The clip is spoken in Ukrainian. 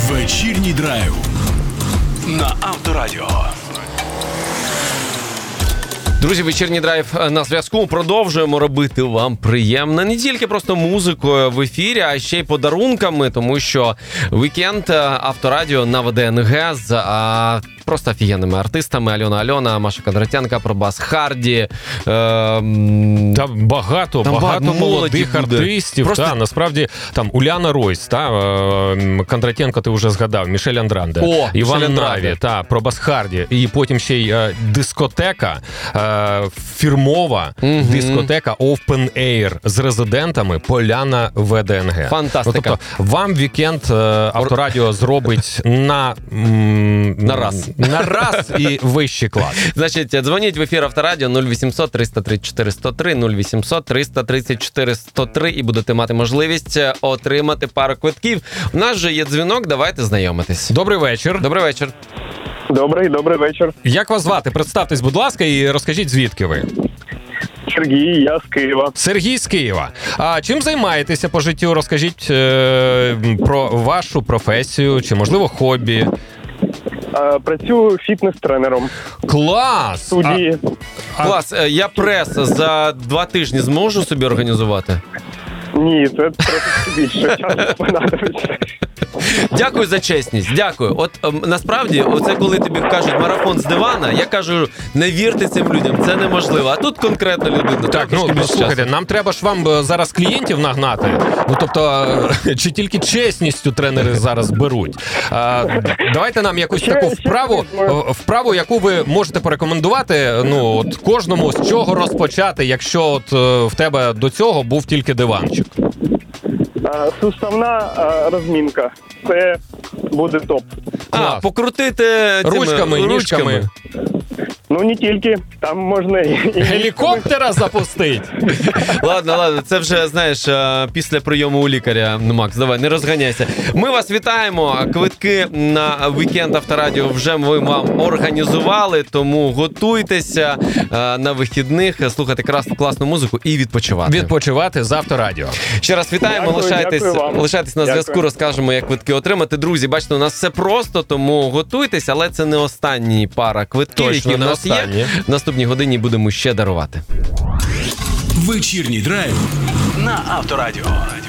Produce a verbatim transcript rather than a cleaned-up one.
Вечірній драйв на Авторадіо. Друзі, вечірній драйв на зв'язку. Продовжуємо робити вам приємно. Не тільки просто музикою в ефірі, а ще й подарунками, тому що вікенд Авторадіо на ВДНГ з а, просто офігенними артистами. Альона Альона, Маша Кондратенко, Пробас Харді. Е, там багато, там багато молодих буде. артистів. Просто... Та, насправді, там Уляна Ройс, та, Кондратенко ти вже згадав, Мішель Андранде, О, Іван Мішель Наві, та, Пробас Харді. І потім ще й е, дискотека, е, фірмова угу. дискотека Open Air з резидентами Поляна ВДНГ. Фантастика. Ну, тобто, вам вікенд е, Авторадіо зробить на... М, на раз. На раз і вищий клас. Значить, дзвоніть в ефір Авторадіо нуль вісімсот триста тридцять чотири сто три, нуль вісімсот триста тридцять чотири сто три і будете мати можливість отримати пару квитків. У нас же є дзвінок, давайте знайомитись. Добрий вечір. Добрий вечір. Добрий, добрий вечір. Як вас звати? Представтесь, будь ласка, і розкажіть, звідки ви? Сергій, я з Києва. Сергій з Києва. А чим займаєтеся по життю? Розкажіть е- про вашу професію, чи, можливо, хобі? А, працюю фітнес-тренером. Клас! В студії. А... Клас, я прес за два тижні зможу собі організувати? Ні, це трохи більше часу понадобиться. Дякую за чесність, дякую. От ем, насправді, оце коли тобі кажуть марафон з дивана, я кажу, не вірте цим людям, це неможливо. А тут конкретно людина. Так, ну, ну слухайте, нам треба ж вам зараз клієнтів нагнати. Ну, тобто, чи тільки чесністю тренери зараз беруть. А, давайте нам якусь таку вправу, вправу, яку ви можете порекомендувати, ну, от кожному, з чого розпочати, якщо от в тебе до цього був тільки диванчик. Суставна а, розмінка. Це буде топ. А, покрутити цими ручками, ніжками. Ну, не тільки. Там можна і... Гелікоптера запустить. Ладно, ладно, це вже, знаєш, після прийому у лікаря. Ну, Макс, давай, не розганяйся. Ми вас вітаємо. Квитки на вікенд Авторадіо вже ми вам організували, тому готуйтеся на вихідних, слухати класну музику і відпочивати. Відпочивати з Авторадіо. Ще раз вітаємо, дякую, лишайтесь, дякую лишайтесь на зв'язку, дякую. Розкажемо, як квитки отримати. Друзі, бачите, у нас все просто, тому готуйтесь, але це не останні пара квитків, Точно, які в нас є. В наступній годині будемо ще дарувати. Вечірній драйв на Авторадіо.